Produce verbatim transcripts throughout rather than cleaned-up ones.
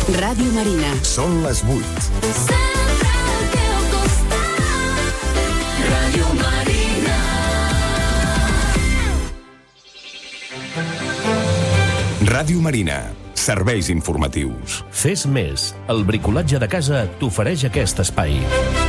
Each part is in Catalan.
Ràdio Marina. Són les vuit. Sempre al teu costat. Ràdio Marina. Ràdio Marina. Serveis informatius. Fes més. El bricolatge de casa t'ofereix aquest espai.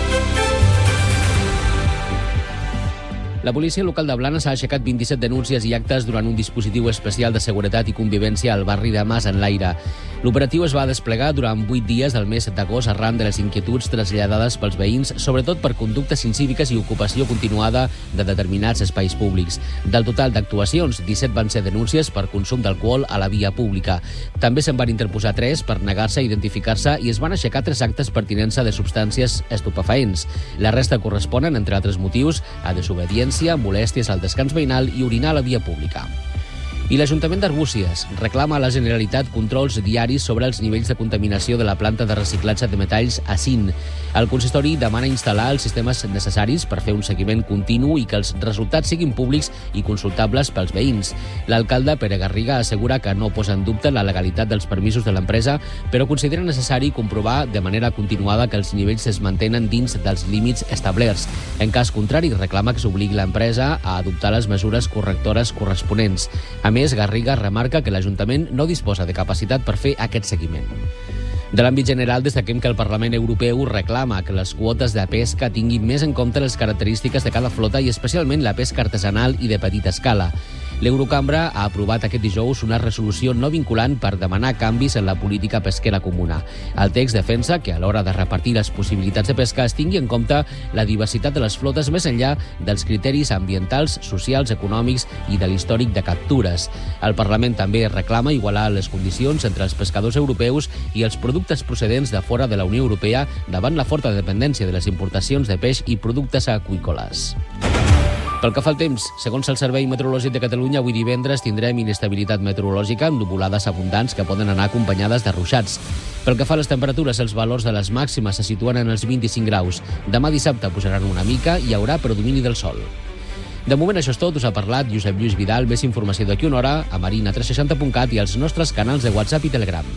La policia local de Blanes ha aixecat vint-i-set denúncies i actes durant un dispositiu especial de seguretat i convivència al barri de Mas Enlaire. L'operatiu es va desplegar durant vuit dies del mes d'agost arran de les inquietuds traslladades pels veïns, sobretot per conductes incíviques i ocupació continuada de determinats espais públics. Del total d'actuacions, disset van ser denúncies per consum d'alcohol a la via pública. També se'n van interposar tres per negar-se a identificar-se i es van aixecar tres actes per tinença de substàncies estupefaents. La resta corresponen, entre altres motius, a desobediència, molèsties al descans veïnal i orinar a la via pública. I l'Ajuntament d'Arbúcies reclama a la Generalitat controls diaris sobre els nivells de contaminació de la planta de reciclatge de metalls A C I N. El consistori demana instal·lar els sistemes necessaris per fer un seguiment continu i que els resultats siguin públics i consultables pels veïns. L'alcalde Pere Garriga assegura que no posa en dubte la legalitat dels permisos de l'empresa, però considera necessari comprovar de manera continuada que els nivells es mantenen dins dels límits establerts. En cas contrari, reclama que s'obligui l'empresa a adoptar les mesures correctores corresponents. A més, Garriga remarca que l'Ajuntament no disposa de capacitat per fer aquest seguiment. De l'àmbit general, destaquem que el Parlament Europeu reclama que les quotes de pesca tinguin més en compte les característiques de cada flota i especialment la pesca artesanal i de petita escala. L'Eurocambra ha aprovat aquest dijous una resolució no vinculant per demanar canvis en la política pesquera comuna. El text defensa que a l'hora de repartir les possibilitats de pesca es tingui en compte la diversitat de les flotes més enllà dels criteris ambientals, socials, econòmics i de l'històric de captures. El Parlament també reclama igualar les condicions entre els pescadors europeus i els productes procedents de fora de la Unió Europea davant la forta dependència de les importacions de peix i productes aqüícoles. Pel que fa al temps, segons el Servei Meteorològic de Catalunya, avui divendres tindrem inestabilitat meteorològica amb nuvolades abundants que poden anar acompanyades de ruixats. Pel que fa a les temperatures, els valors de les màximes se situen en els vint-i-cinc graus. Demà dissabte pujaran una mica i hi haurà predomini del sol. De moment això és tot, us ha parlat Josep Lluís Vidal. Més informació d'aquí una hora a marina tres seixanta punt cat i als nostres canals de WhatsApp i Telegram.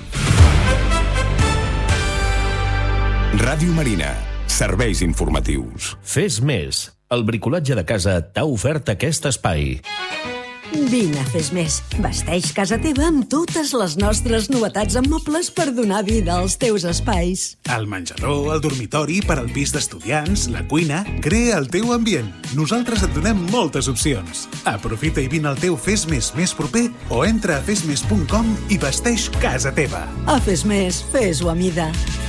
Ràdio Marina. Serveis informatius. Fes més. El bricolatge de casa t'ha ofert aquest espai. Vine a Fes Més. Vesteix casa teva amb totes les nostres novetats en mobles per donar vida als teus espais. El menjador, el dormitori, per al pis d'estudiants, la cuina... Crea el teu ambient. Nosaltres et donem moltes opcions. Aprofita i vine al teu Fes Més més proper o entra a fes més punt com i vesteix casa teva. A Fes Més, fes-ho a mida.